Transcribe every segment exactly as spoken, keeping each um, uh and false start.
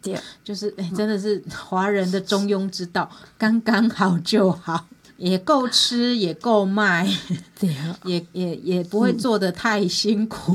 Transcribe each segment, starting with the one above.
对， 就是哎、欸，真的是华人的中庸之道，刚刚好就好，也够吃，也够卖， 对， 也也也不会做得太辛苦。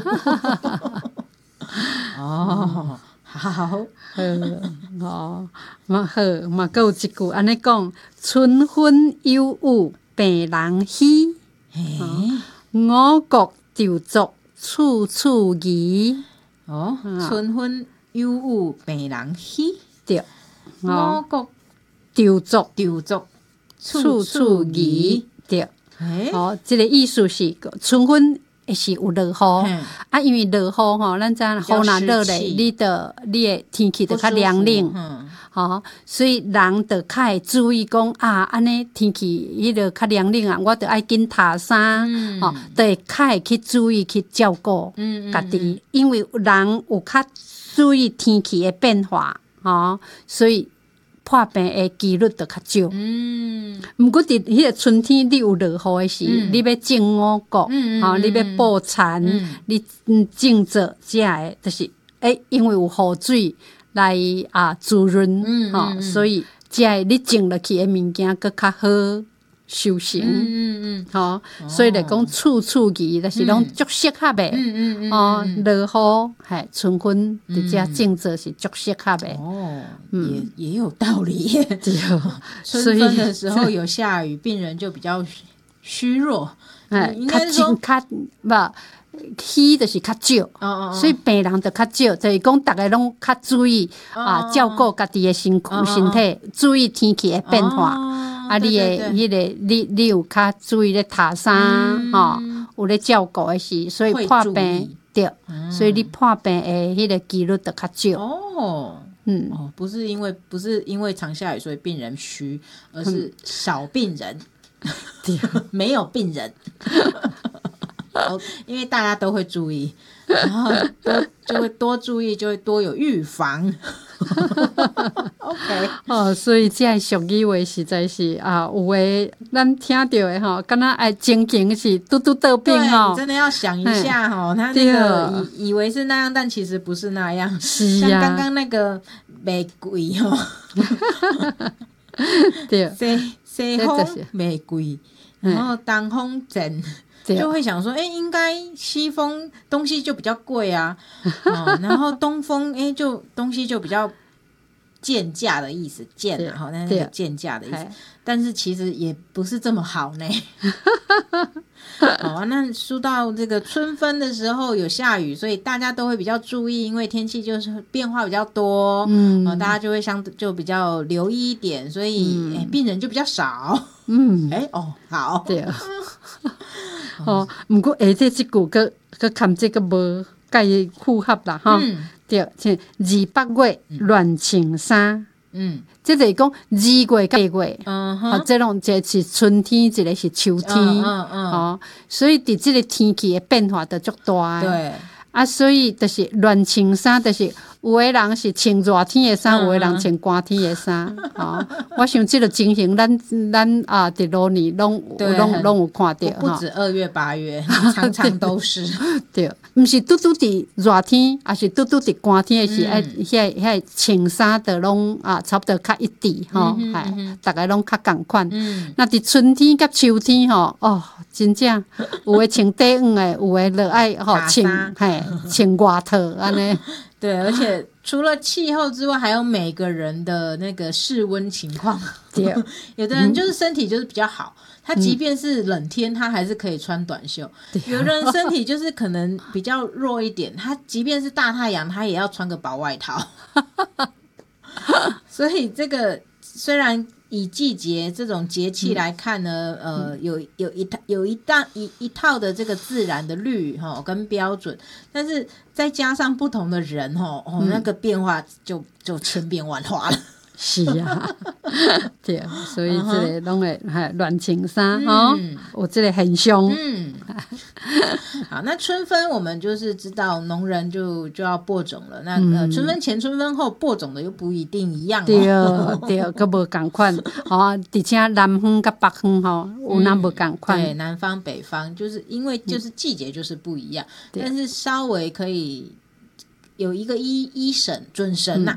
哦，好，好哦，嘛好，嘛还有一句安尼讲：春分有雨，病人喜。 嘿， 五谷稻作，处处宜。 哦，春分有雨，病人喜。 对， 五谷稻作， 稻作， 处处宜。对， 嘿， 哦，这个意思是春分是有落雨，啊，因为落雨吼，咱知影雨若落咧，你的你的天气就较凉冷，吼，所以人就较会注意讲啊，安尼天气迄个较凉冷啊，我着爱紧擦衫，吼，就会较会去注意去照顾家己，因为人有较注意天气的变化，吼，所以破病的几率就较少。嗯，毋过伫迄个春天，你有落雨的时，嗯、你要种五谷，吼、嗯嗯，你要布田，嗯、你种植遮个，就是诶、欸，因为有雨水来啊滋润，吼、嗯嗯，所以遮个你种落去的物件佫较好收成。嗯嗯嗯，吼、哦，所以来讲处处宜，就是拢足适合的。嗯嗯嗯，哦，落雨，嘿，春分伫遮种植是足适合的。 哦，也也有道理耶。 对， 春分的时候有下雨，病人就比较虚弱。哎，应该是说较不。喜就是较少，哦哦哦，所以病人就较少，就是讲大家拢较注意哦哦啊，照顾家己的身躯、哦哦、身体，注意天气的变化。哦、啊，你的迄、那个，你你有较注意咧擦衫，吼、嗯哦，有咧照顾的是，所以破病对，嗯、所以你破病的迄个几率就较少。 哦，嗯，哦，不是因为不是因为常下雨所以病人虚，而是少病人，对，没有病人。因为大家都会注意，然后多就会多注意，就会多有预防。OK， 哦，所以这个俗语话实在是啊，有诶，咱听到的吼，敢若爱情景是拄拄倒病吼， 真的要想一下吼，他那个以以为是那样，但其实不是那样。 是啊， 像刚刚那个玫瑰吼， 对， 西西风玫瑰，然后东风镇。就会想说，哎、欸，应该西风东西就比较贵啊，哦、然后东风，哎、欸，就东西就比较贱价的意思，贱啊，哈，那那个贱价的意思，但是其实也不是这么好呢。好啊，那说到这个春分的时候有下雨，所以大家都会比较注意，因为天气就是变化比较多，嗯，大家就会相就比较留意一点，所以、嗯欸、病人就比较少。嗯，哎、欸、哦，好， 对啊。哦，毋过下底即句佮佮含这个无介符合啦，哈、嗯，对，像二八月乱穿衫，嗯，即就是讲二月甲八月，嗯哼，啊，即种一個是春天，一個是秋天，嗯嗯嗯，哦，所以伫即個天氣的變化就足大，對，啊，所以就是亂穿衫，就是有的人是穿熱天的衫，有的人穿寒天的衫，哦，我想即個情形，咱咱啊，伫路年拢拢拢有看到， 不止二月八月，常常都是， 对，毋是拄拄伫熱天，也是拄拄伫寒天的時，哎、嗯，遐遐穿衫的攏啊，差不多較一致吼，係、嗯，大家攏較共款。嗯，那伫春天甲秋天吼，哦，真正有誒穿短褲誒，有誒落愛吼穿，係穿外套安尼。 对，而且除了气候之外，还有每个人的那个室温情况。对，有的人就是身体就是比较好，他即便是冷天，他还是可以穿短袖；有的人身体就是可能比较弱一点，他即便是大太阳，他也要穿个薄外套。所以这个虽然以季节这种节气来看呢，嗯、呃，有有一套有一大一一套的这个自然的律哈跟标准，但是再加上不同的人哈哦，那个变化就就千变万化了。 是啊，对，所以这个拢会还乱穿衫吼，有这个现象。嗯， 好，那春分我们就是知道农人就就要播种了。那、嗯、呃，春分前、春分后播种的又不一定一样、 哦。对对，佫无共款。吼，而且南方甲北方吼有那无共款。 对，南方北方就是因为就是季节就是不一样，嗯、但是稍微可以有一个一一审准绳呐、啊。嗯